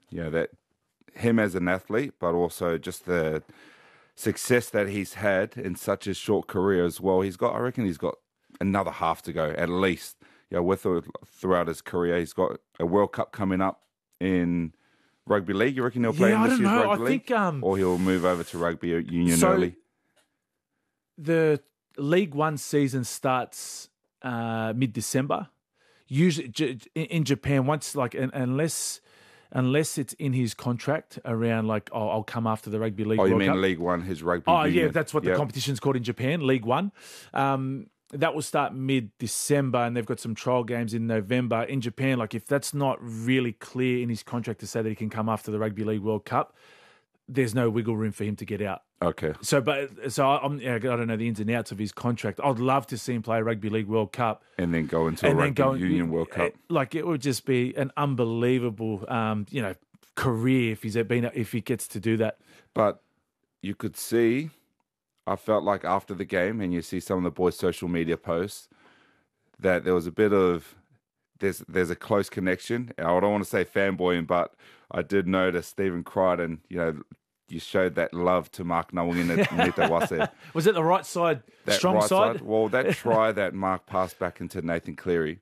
that him as an athlete, but also just the success that he's had in such a short career as well. I reckon he's got another half to go at least. Throughout his career, he's got a World Cup coming up in rugby league. You reckon he'll play in this year's rugby league? Or he'll move over to rugby union early? The League One season starts mid-December. Usually in Japan, unless it's in his contract around I'll come after the rugby league. Oh, you World mean Cup. League One, his rugby union? union. Yeah, that's what the competition's called in Japan, League One. That will start mid-December, and they've got some trial games in November. In Japan, if that's not really clear in his contract to say that he can come after the Rugby League World Cup, there's no wiggle room for him to get out. Okay. I don't know the ins and outs of his contract. I'd love to see him play a Rugby League World Cup. And then go into a Rugby Union World Cup. It would just be an unbelievable, career if he gets to do that. But you could see, I felt like after the game, and you see some of the boys' social media posts, that there was a bit of, there's a close connection. I don't want to say fanboying, but I did notice Stephen Crichton, you showed that love to Mark Nawangina. Was it the right side, strong side? Well, that try that Mark passed back into Nathan Cleary,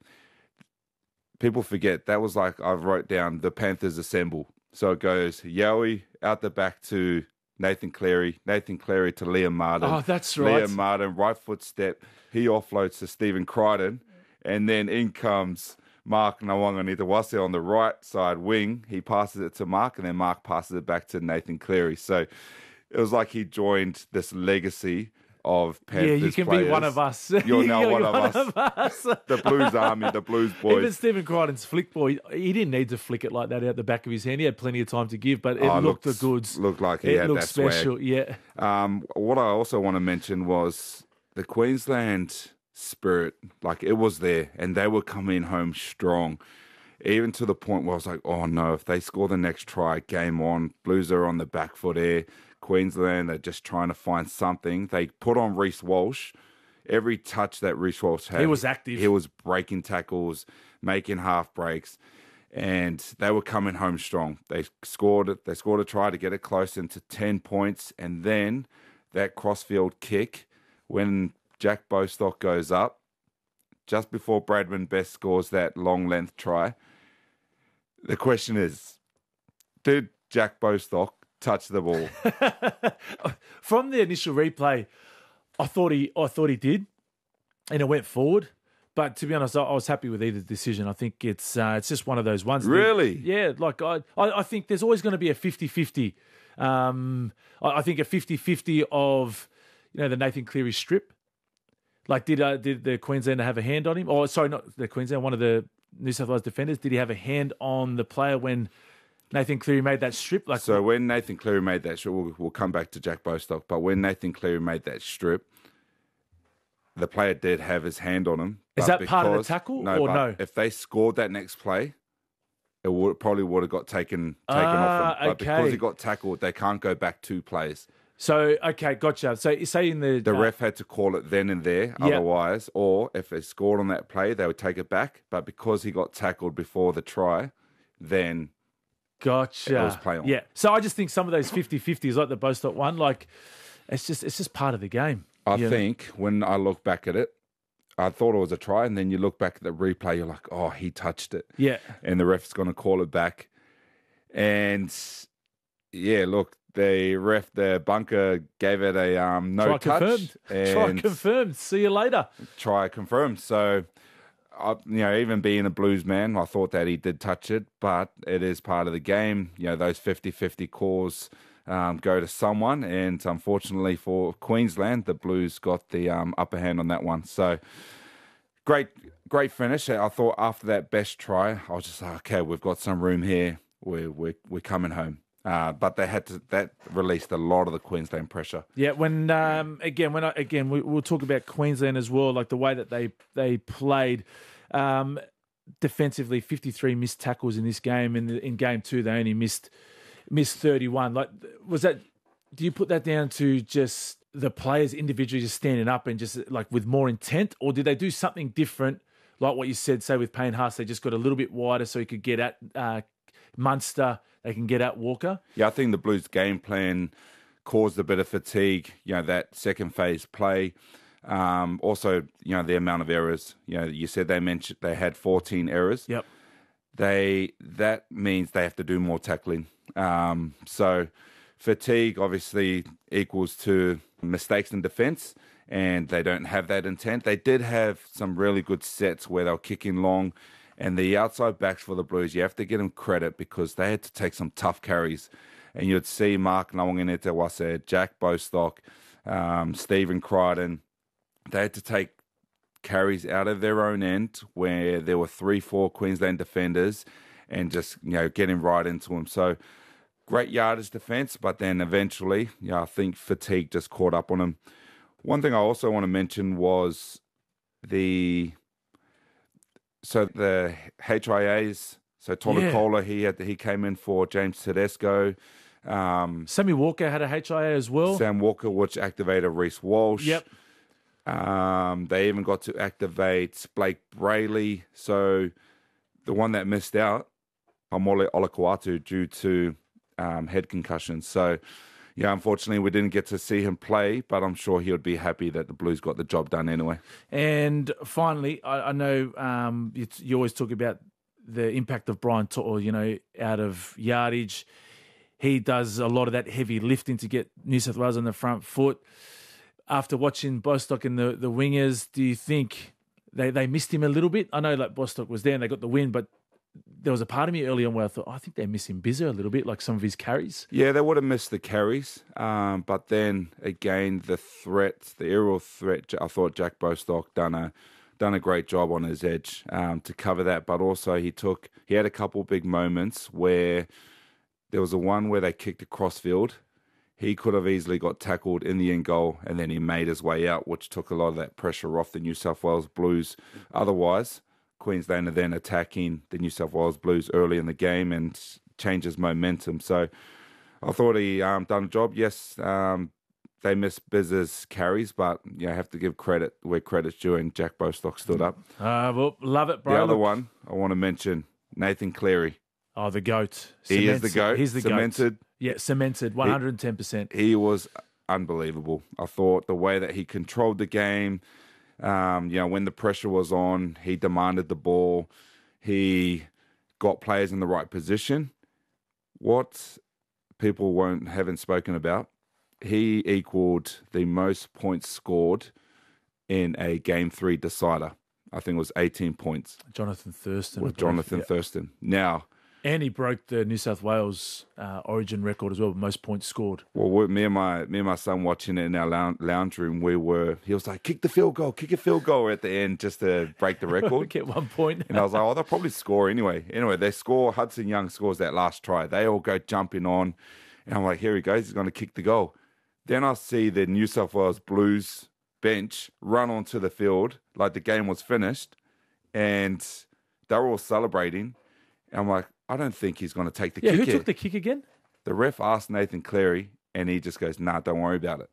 people forget, that was I wrote down, the Panthers assemble. So it goes, Yowie out the back to Nathan Cleary to Liam Martin. Oh, that's right. Liam Martin, right foot step. He offloads to Stephen Crichton. And then in comes Mark Nawangana on the right side wing. He passes it to Mark, and then Mark passes it back to Nathan Cleary. So it was like he joined this legacy of Panthers you can players. Be one of us. You're now one of us. The Blues Army, the Blues boys. Even Stephen Crichton's flick boy, he didn't need to flick it like that out the back of his hand. He had plenty of time to give, but it looked the goods. Looked like he had that special, swag. Yeah. What I also want to mention was the Queensland spirit. It was there, and they were coming home strong. Even to the point where I was like, oh no, if they score the next try, game on. Blues are on the back foot here. Queensland are just trying to find something. They put on Reece Walsh. Every touch that Reece Walsh had, he was active. He was breaking tackles, making half breaks, and they were coming home strong. They scored it. They scored a try to get it close into 10 points, and then that crossfield kick when Jack Bostock goes up just before Bradman Best scores that long length try. The question is, did Jack Bostock touch the ball? From the initial replay, I thought he did, and it went forward. But to be honest, I was happy with either decision. I think it's just one of those ones. Really? Yeah. I think there's always going to be a 50-50. I think a 50-50 of the Nathan Cleary strip. Did the Queenslander have a hand on him? Or sorry, not the Queensland. One of the New South Wales defenders. Did he have a hand on the player when Nathan Cleary made that strip? So when Nathan Cleary made that strip, we'll come back to Jack Bostock, but when Nathan Cleary made that strip, the player did have his hand on him. Is that part of the tackle or no? If they scored that next play, it probably would have got taken off them. But because he got tackled, they can't go back 2 plays. So, okay, gotcha. So say in the ref had to call it then and there, otherwise, or if they scored on that play, they would take it back. But because he got tackled before the try, then gotcha. It was play on. Yeah. So I just think some of those 50-50s, like the Bostock one, it's just part of the game. I think when I look back at it, I thought it was a try, and then you look back at the replay, you're like, oh, he touched it. Yeah. And the ref's going to call it back. And, yeah, look, the bunker gave it a no try touch. Try confirmed. See you later. Try confirmed. So, even being a Blues man, I thought that he did touch it, but it is part of the game. Those 50-50 calls go to someone, and unfortunately for Queensland, the Blues got the upper hand on that one. So, great finish. I thought after that best try, I was just like, okay, we've got some room here. We're coming home. But they had to. That released a lot of the Queensland pressure. Yeah, when we'll talk about Queensland as well, like the way that they played defensively. 53 missed tackles in this game, and in game 2 they only missed 31. Was that? Do you put that down to just the players individually just standing up and just with more intent, or did they do something different? Like what you said, say with Payne Haas, they just got a little bit wider so he could get at Munster, they can get at Walker. Yeah, I think the Blues' game plan caused a bit of fatigue, that second phase play. Also, the amount of errors. You said they had 14 errors. Yep. That means they have to do more tackling. So fatigue obviously equals to mistakes in defence, and they don't have that intent. They did have some really good sets where they were kicking long, and the outside backs for the Blues, you have to give them credit because they had to take some tough carries. And you'd see Mark Nawangene-Tewase, Jack Bostock, Stephen Crichton. They had to take carries out of their own end where there were 3-4 Queensland defenders and just, getting right into them. So great yardage defence, but then eventually, I think fatigue just caught up on them. One thing I also want to mention was the HIAs. So Tolucola, he came in for James Tedesco. Sammy Walker had a HIA as well. Sam Walker, which activated Reece Walsh. Yep. They even got to activate Blake Brayley. So the one that missed out, Haumole Olakuatu, due to head concussion. So, unfortunately, we didn't get to see him play, but I'm sure he would be happy that the Blues got the job done anyway. And finally, I know you always talk about the impact of Brian To'o, out of yardage. He does a lot of that heavy lifting to get New South Wales on the front foot. After watching Bostock and the wingers, do you think they missed him a little bit? I know Bostock was there and they got the win, but there was a part of me early on where I thought, I think they're missing Bizza a little bit, like some of his carries. Yeah, they would have missed the carries. But then again, the aerial threat, I thought Jack Bostock done a great job on his edge to cover that. But also he had a couple big moments where there was one where they kicked a crossfield. He could have easily got tackled in the end goal, and then he made his way out, which took a lot of that pressure off the New South Wales Blues. Otherwise, Queensland are then attacking the New South Wales Blues early in the game and changes momentum. So I thought he done a job. Yes, they missed Biz's carries, but I have to give credit where credit's due, and Jack Bostock stood up. Well, love it, bro. The other one I want to mention, Nathan Cleary. Oh, the GOAT. He is the GOAT. He's the cemented. GOAT. Yeah, cemented, 110%. He was unbelievable. I thought the way that he controlled the game, when the pressure was on, he demanded the ball. He got players in the right position. What people haven't spoken about, he equaled the most points scored in a Game 3 decider. I think it was 18 points. Jonathan Thurston. With Jonathan Thurston. Now... And he broke the New South Wales Origin record as well, most points scored. Well, me and my son watching it in our lounge room, he was like, kick a field goal at the end just to break the record. Get 1 point. And I was like, they'll probably score anyway. Anyway, they score, Hudson Young scores that last try. They all go jumping on. And I'm like, here he goes, he's going to kick the goal. Then I see the New South Wales Blues bench run onto the field like the game was finished. And they're all celebrating. And I'm like, I don't think he's going to take the kick. Yeah, who took the kick again? The ref asked Nathan Cleary, and he just goes, nah, don't worry about it.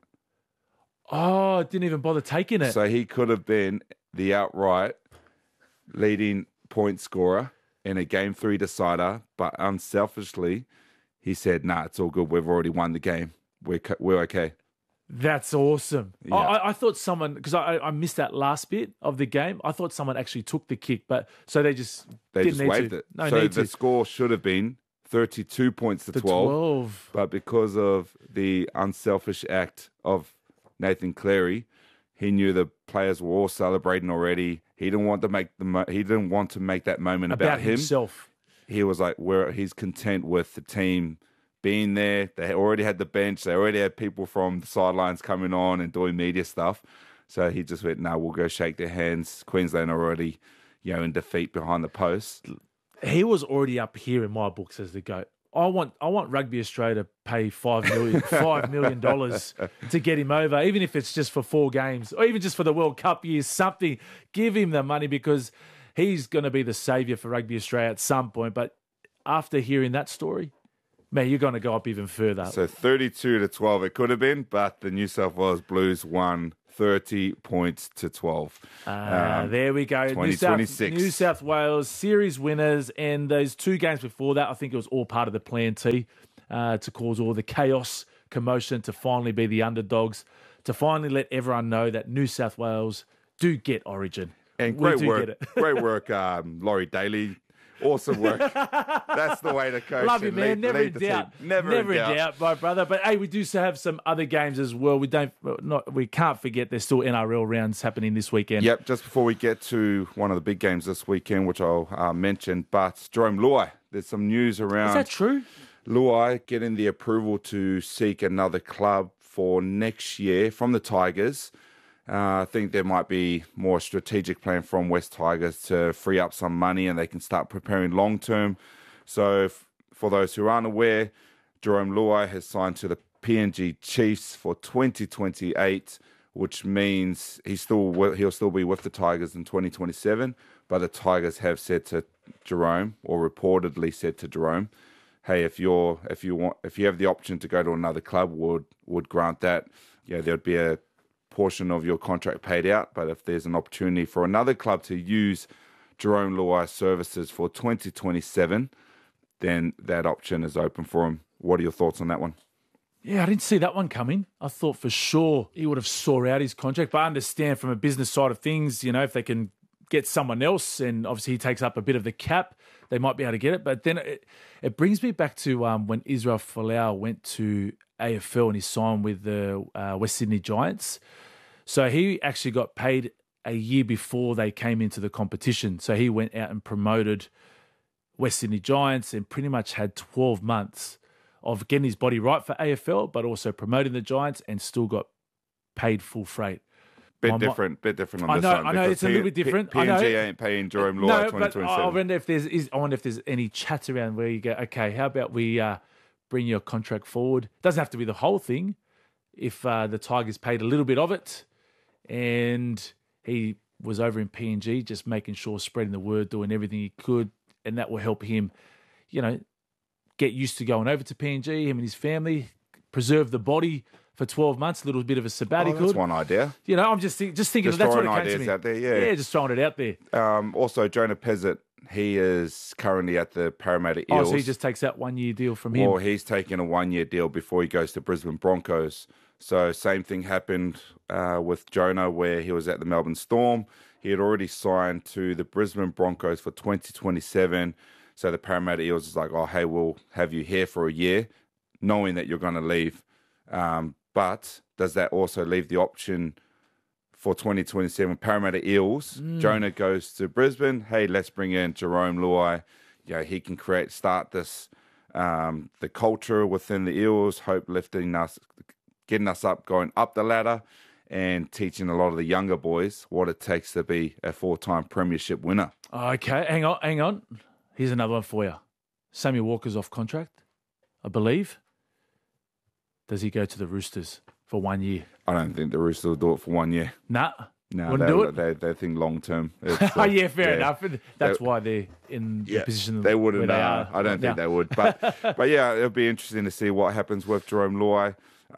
Oh, didn't even bother taking it. So he could have been the outright leading point scorer in a Game 3 decider, but unselfishly, he said, nah, it's all good. We've already won the game. We're okay. That's awesome. Yeah. I thought someone, because I missed that last bit of the game, I thought someone actually took the kick, but so they just waved it. No so need the to. score should have been 32 points to 12. But because of the unselfish act of Nathan Cleary, he knew the players were all celebrating already. He didn't want to make that moment about him. Himself. He was like, he's content with the team being there. They already had the bench. They already had people from the sidelines coming on and doing media stuff. So he just went, no, we'll go shake their hands. Queensland are already, in defeat behind the post. He was already up here in my books as the GOAT. I want Rugby Australia to pay $5 million to get him over, even if it's just for 4 games or even just for the World Cup years, something. Give him the money because he's going to be the saviour for Rugby Australia at some point. But after hearing that story, man, you're going to go up even further. So 32-12 it could have been, but the New South Wales Blues won 30 points to 12. There we go. 2026. New South Wales series winners, and those 2 games before that, I think it was all part of the plan T to cause all the chaos, commotion, to finally be the underdogs, to finally let everyone know that New South Wales do get Origin. And great work, Laurie Daly. Awesome work. That's the way to coach. Love you, man. Never in doubt. Never in doubt, my brother. But hey, we do have some other games as well. We can't forget there's still NRL rounds happening this weekend. Yep. Just before we get to one of the big games this weekend, which I'll mention, but Jerome Luai, there's some news around. Is that true? Luai getting the approval to seek another club for next year from the Tigers. I think there might be more strategic plan from West Tigers to free up some money and they can start preparing long term. So for those who aren't aware, Jerome Luai has signed to the PNG Chiefs for 2028, which means he'll still be with the Tigers in 2027. But the Tigers have said to Jerome, or reportedly said to Jerome, hey, if you have the option to go to another club, would grant that. Yeah, there'd be a portion of your contract paid out, but if there's an opportunity for another club to use Jerome Luai's services for 2027, then that option is open for him. What are your thoughts on that one? Yeah, I didn't see that one coming. I thought for sure he would have saw out his contract, but I understand from a business side of things, if they can get someone else, and obviously he takes up a bit of the cap, they might be able to get it. But then it brings me back to when Israel Folau went to AFL and he signed with the West Sydney Giants. So he actually got paid a year before they came into the competition. So he went out and promoted West Sydney Giants and pretty much had 12 months of getting his body right for AFL, but also promoting the Giants and still got paid full freight. Bit different on this one. I know it's a little bit different. PNG ain't paying Jerome Luai 2027. I wonder if there's any chats around where you go, okay, how about we bring your contract forward? Doesn't have to be the whole thing. If the Tigers paid a little bit of it, and he was over in PNG, just making sure, spreading the word, doing everything he could, and that will help him, get used to going over to PNG, him and his family, preserve the body for 12 months, a little bit of a sabbatical. That's one idea. I'm just thinking that's what it came to me. Out there, yeah. Yeah, just throwing it out there. Also, Jonah Pezzett, he is currently at the Parramatta Eels. Oh, so he just takes that 1 year deal from him? Well, he's taking a 1 year deal before he goes to Brisbane Broncos. So same thing happened with Jonah, where he was at the Melbourne Storm. He had already signed to the Brisbane Broncos for 2027. So the Parramatta Eels is like, oh, hey, we'll have you here for a year, knowing that you're going to leave. But does that also leave the option for 2027 Parramatta Eels? Jonah goes to Brisbane. Hey, let's bring in Jerome Luai. Yeah, he can start this, the culture within the Eels, getting us up, going up the ladder, and teaching a lot of the younger boys what it takes to be a 4-time premiership winner. Okay, hang on. Here's another one for you. Sammy Walker's off contract, I believe. Does he go to the Roosters for 1 year? I don't think the Roosters will do it for 1 year. No, wouldn't do it? They think long term. Yeah, fair enough. That's why they're in the position they wouldn't. Where they are. I don't think they would. But yeah, it'll be interesting to see what happens with Jerome Luai.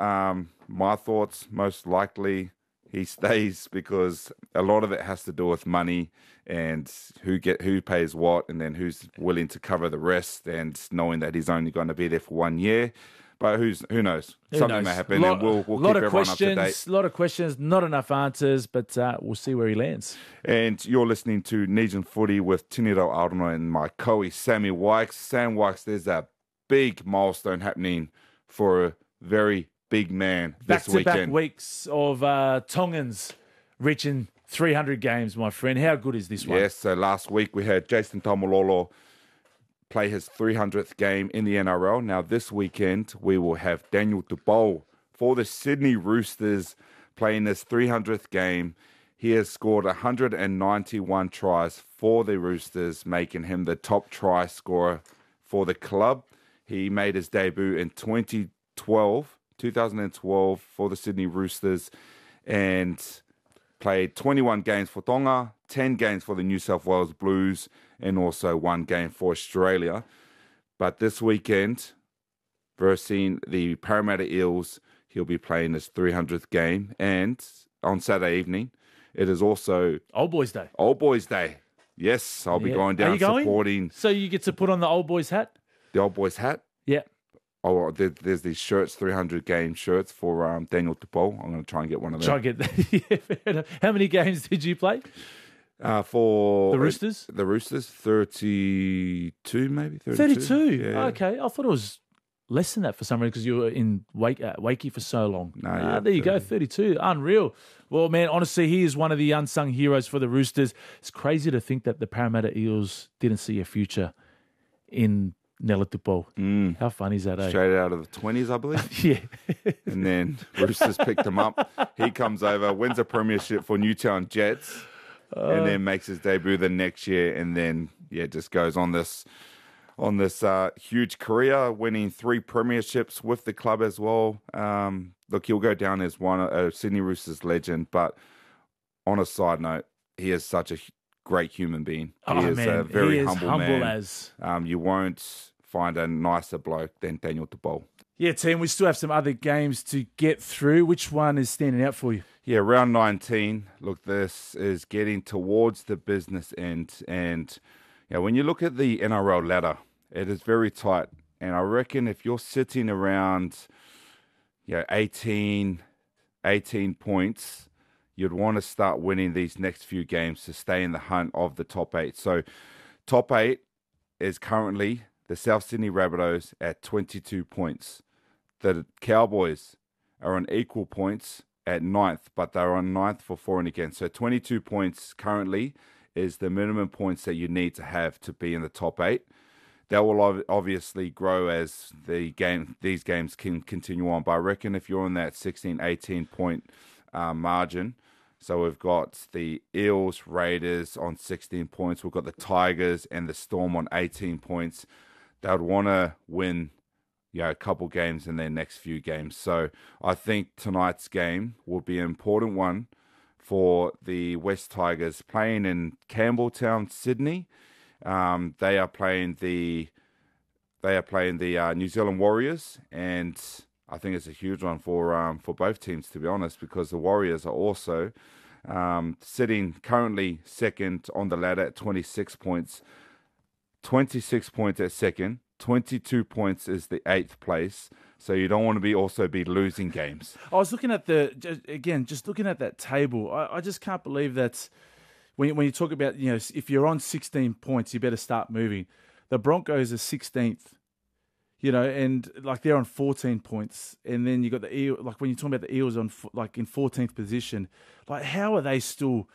My thoughts, most likely he stays, because a lot of it has to do with money and who pays what, and then who's willing to cover the rest, and knowing that he's only going to be there for 1 year. But who knows? Something may happen, and we'll keep everyone up to date. A lot of questions, not enough answers, but we'll see where he lands. And you're listening to Negen Footy with Tiniro Arono and my co Sammy Wykes. Sam Wykes, there's a big milestone happening for a very big man this weekend. Back-to-back weeks of Tongans reaching 300 games, my friend. How good is this one? Yes, so last week we had Jason Tamalolo play his 300th game in the NRL. Now this weekend we will have Daniel Dubois for the Sydney Roosters playing his 300th game. He has scored 191 tries for the Roosters, making him the top try scorer for the club. He made his debut in 2012 for the Sydney Roosters and played 21 games for Tonga, 10 games for the New South Wales Blues, and also 1 game for Australia. But this weekend, versus the Parramatta Eels, he'll be playing his 300th game. And on Saturday evening, it is also Old Boys Day. Old Boys Day. Yes, I'll be going Are down you going? supporting So you get to put on the Old Boys hat? the Old Boys hat. Yeah. Oh, there's these shirts, 300 game shirts for Daniel DePaul. I'm going to try and get one of them. Try and get that. Yeah, how many games did you play? For The Roosters? The Roosters, 32 maybe? 32? Yeah. Okay. I thought it was less than that for some reason because you were in Wakey for so long. No, There you go, 32. Unreal. Well, man, honestly, he is one of the unsung heroes for the Roosters. It's crazy to think that the Parramatta Eels didn't see a future in Nella Tupou. How funny is that, eh? Straight out of the 20s, I believe. Yeah. And then Roosters picked him up. He comes over, wins a premiership for Newtown Jets, and then makes his debut the next year, and then just goes on this huge career, winning 3 premierships with the club as well. Look, he'll go down as a Sydney Roosters legend, but on a side note, he is such a great human being. He is a very humble man. You won't find a nicer bloke than Daniel DePaul. Yeah, team, we still have some other games to get through. Which one is standing out for you? Yeah, round 19. Look, this is getting towards the business end. And when you look at the NRL ladder, it is very tight. And I reckon if you're sitting around 18 points, you'd want to start winning these next few games to stay in the hunt of the top 8. So top 8 is currently the South Sydney Rabbitohs at 22 points. The Cowboys are on equal points at 9th, but they're on 9th for 4 and against. So 22 points currently is the minimum points that you need to have to be in the top 8. That will obviously grow as these games can continue on. But I reckon if you're in that 16, 18 point margin, so we've got the Eels, Raiders on 16 points. We've got the Tigers and the Storm on 18 points. They would want to win a couple games in their next few games. So I think tonight's game will be an important one for the West Tigers playing in Campbelltown, Sydney. They are playing the New Zealand Warriors, and I think it's a huge one for both teams, to be honest, because the Warriors are also sitting currently second on the ladder at 26 points. 26 points at second. 22 points is the 8th place. So you don't want to be losing games. I was looking at just looking at that table. I just can't believe that when you talk about, if you're on 16 points, you better start moving. The Broncos are 16th, and like they're on 14 points. And then you got the Eels, like when you're talking about the Eels on like in 14th position, like how are they still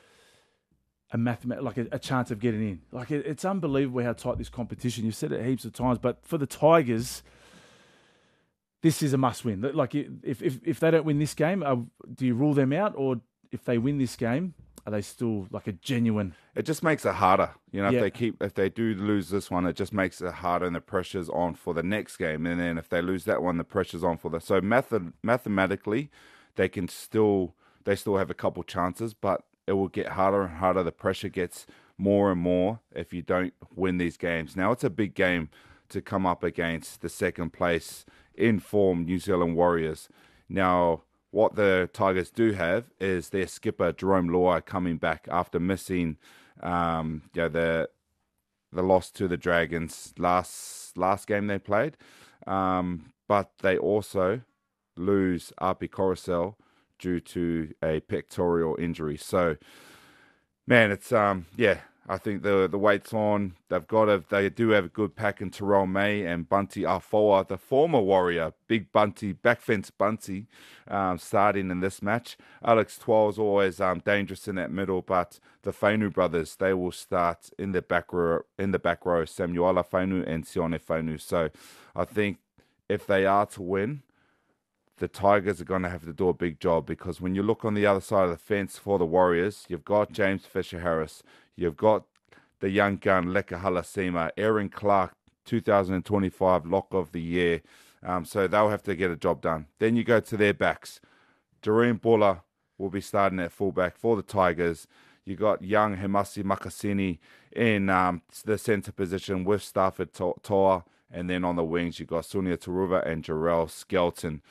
a chance of getting in? Like it's unbelievable how tight this competition. You've said it heaps of times, but for the Tigers, this is a must-win. Like if they don't win this game, do you rule them out, or if they win this game, are they still like a genuine? It just makes it harder, If they do lose this one, it just makes it harder, and the pressure's on for the next game. And then if they lose that one, the pressure's on for so mathematically, they still have a couple chances, but it will get harder and harder. The pressure gets more and more if you don't win these games. Now, it's a big game to come up against the second place in form New Zealand Warriors. Now, what the Tigers do have is their skipper, Jerome Luai, coming back after missing the loss to the Dragons last game they played. But they also lose Api Coruscant due to a pectoral injury. So, man, it's I think the weight's on. They do have a good pack in Terrell May and Bunty Afoa, the former Warrior, big Bunty, backfence Bunty, starting in this match. Alex Twelve's always dangerous in that middle, but the Fainu brothers, they will start in the back row, Samuela Fainu and Sione Fainu. So I think if they are to win, the Tigers are going to have to do a big job, because when you look on the other side of the fence for the Warriors, you've got James Fisher-Harris, you've got the young gun Leka Halasima, Aaron Clark, 2025 Lock of the Year. So they'll have to get a job done. Then you go to their backs. Doreen Buller will be starting at fullback for the Tigers. You got young Hemasi Makasini in the centre position with Stafford Toa. And then on the wings, you got Sunia Taruva and Jarrell Skelton.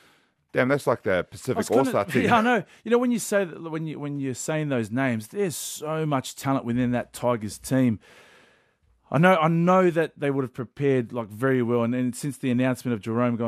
Damn, that's like the I Pacific was kinda- All-Star team. Yeah, I know. You know, when you say that, when you're saying those names, there's so much talent within that Tigers team. I know that they would have prepared like very well, and since the announcement of Jerome going